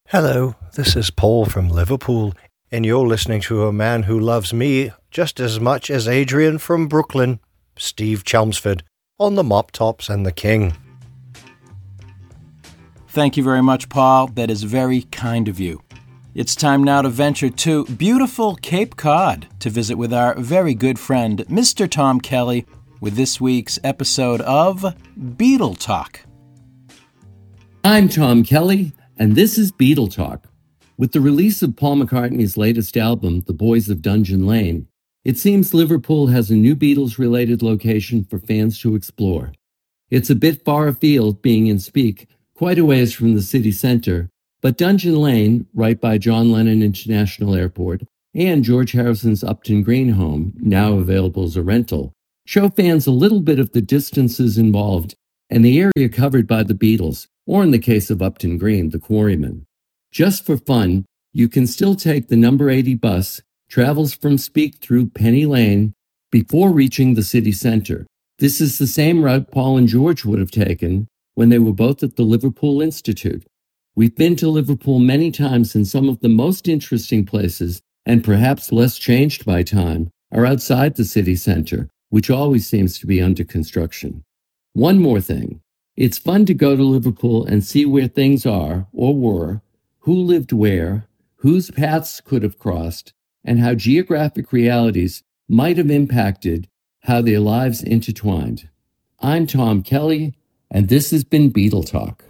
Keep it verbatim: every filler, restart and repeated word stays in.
Hello, this is Paul from Liverpool, and you're listening to a man who loves me just as much as Adrian from Brooklyn, Steve Chelmsford, on the Mop Tops and the King. Thank you very much, Paul. That is very kind of you. It's time now to venture to beautiful Cape Cod to visit with our very good friend, Mister Tom Kelly, with this week's episode of Beatle Talk. I'm Tom Kelly, and this is Beatle Talk. With the release of Paul McCartney's latest album, The Boys of Dungeon Lane, it seems Liverpool has a new Beatles-related location for fans to explore. It's a bit far afield, being in Speke, quite a ways from the city centre, but Dungeon Lane, right by John Lennon International Airport, and George Harrison's Upton Green home, now available as a rental, show fans a little bit of the distances involved and the area covered by the Beatles, or in the case of Upton Green, the Quarrymen. Just for fun, you can still take the number eighty bus, travels from Speke through Penny Lane, before reaching the city centre. This is the same route Paul and George would have taken when they were both at the Liverpool Institute. We've been to Liverpool many times, and some of the most interesting places, and perhaps less changed by time, are outside the city centre, which always seems to be under construction. One more thing. It's fun to go to Liverpool and see where things are, or were, who lived where, whose paths could have crossed, and how geographic realities might have impacted how their lives intertwined. I'm Tom Kelly, and this has been Beatle Talk.